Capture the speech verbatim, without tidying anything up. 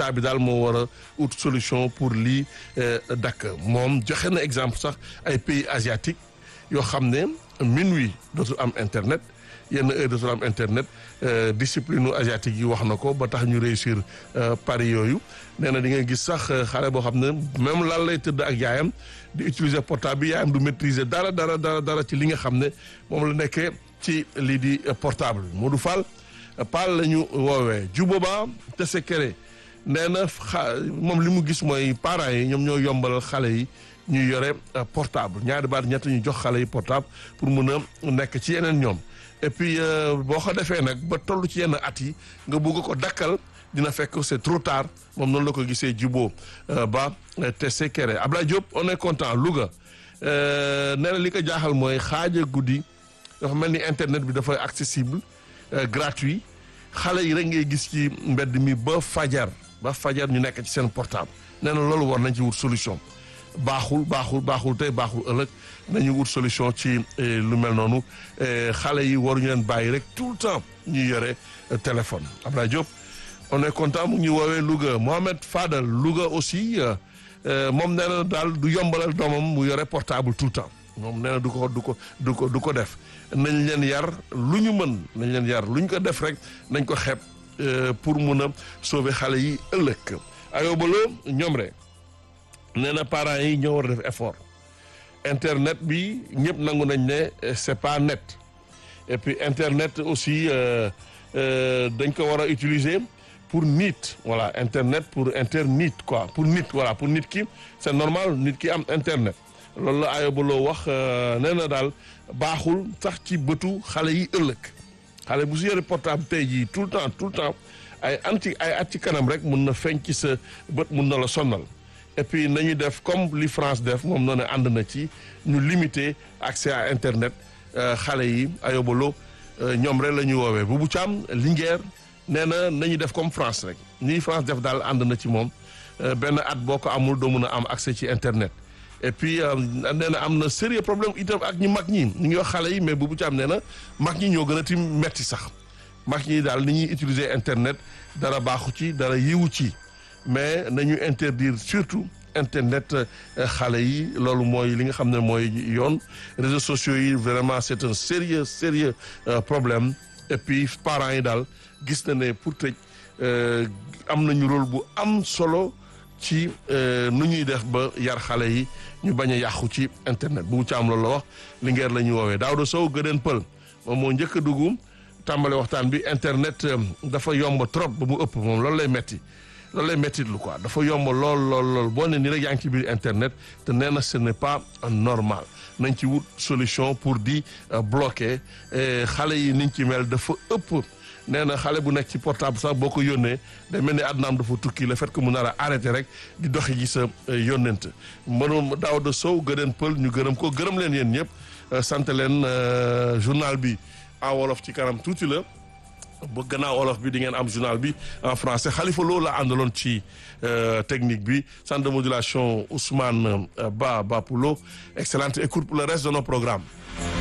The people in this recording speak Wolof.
état bi daal moo war a ut solution pour lii dakk moom joxe na exemple sax ay pays asiatiques yoo xam ne minuit dootul am internet yenn heure dootul am internet discipline u asiatique yi wax na ko ba tax ñu réussir pari yooyu nee na di nga gis sax xale boo xam ne même lan lay tëdd ak yaayam di utiliser portable bi yaayam du maîtriser dara dara dara dara ci li nga xam ne moom la nekkee ci lii di portable bi Modou Fall Paal la ñu woowee Juboba Tessekere nee na xa moom li mu gis mooy parents yi ñoom ñoo yombalal xale yi ñuy yore portable ñaari baat ñett ñu jox xale yi portable pour mun a nekk ci yeneen ñoom et puis boo ko defee nag ba toll ci yenn at yi nga bugg ko dakkal dina fekk c'est trop tard moom noonu la ko gisee Jubo ba Tessekere Abdoulaye Diop on est content Louga nee na li ko jaaxal mooy xaaja guddi dafa mel ni internet bi dafa accessible gratuit xale yi rek ngay gis ci mbedd mi ba fajar ba fajar ñu nekk ci seen portable nee na loolu war nañ ci wut solution baaxul baaxul baaxul tey baaxul ëllëg nañu wut solution ci lu mel noonu xale yi waruñu leen bàyyi rek tout le temps ñuy yore téléphone Abdoulaye Diop on est content mu ngi woowee Louga Mohamed Fadal Louga aussi moom nee na daal du yombalal doomam mu yore portable tout le temps moom nee na du ko du ko du ko du ko def nañ leen yar lu ñu mën nañ leen yar lu ñu ko def rek nañ ko xeeb pour mun a sauver xale yi ëllëg ayobaloo ñoom rek nee na parents yi ñoo war a def effort internet bi ñëpp nangu nañ ne c'est pas net et puis internet aussi dañ ko war a utiliser pour nit voilà internet pour internit quoi pour nit voilà pour nit ki c'est normal nit ki am internet loolu la ayobaloo wax nee na daal baaxul sax ci bëtu xale yi ëllëg xale bu si yore portable tey jii tout le temps tout le temps ay anti ay at ci kanam rek mun na feeñ ci sa bët mun na la sonnal et puis nañu def comme li France def moom noonu ànd na ci ñu limiter accès à internet xale yi ayobaloo ñoom rek la ñuy woowee Boubou Thiam Linguère nee na nañu def comme France rek nii France def daal ànd na ci moom benn at boo ko amul doo mun a am accès ci internet et puis nee na am na sérieux problème itam ak ñi mag ñi ñu ngi wax xale yi mais Boubou Thiam nee na mag ñi ñoo gën a ti metti sax mag ñi daal ni ñuy utiliser internet dara baaxu ci dara yiwu ci mais nañu interdire surtout internet xale yi loolu mooy li nga xam ne mooy yoon réseaux sociaux yi vraiment c'est un sérieux sérieux problème et puis parents yi daal gis na ne pour tëj am nañu rôle bu am solo ci nu ñuy def ba yar xale yi ñu bañ a yàqu ci internet bu ci am loolu la wax li ngeer la ñuy woowee Daouda Sow gëdeen pël moom moo njëkk a dugg tàmbale waxtaan bi internet dafa yomb trop ba mu ëpp moom loolu lay metti loolu lay metti lu quoi dafa yomb lool lool lool boo ne ni rek yaa ngi ci biir internet te nee na ce n'est pas normal nañ ci wut solution pour di bloquer xale yi niñ ci mel dafa ëpp nee na xale bu nekk ci portable sax boo ko yónnee day mel ni àddunaam dafa tukki le fait que mu nar a arrêté rek di doxi ji sa yónnent mënum Daouda Sow gëdeen pël ñu gërëm ko gërëm leen yéen ñëpp sant leen journal bi en wolof ci kanam tuuti la ba gannaaw wolof bi di ngeen am journal bi en français Khalifa Lo la àndaloon ci technique bi centre de modulation Ousmane Ba Bapulo excellente écoute pour le reste de nos programmes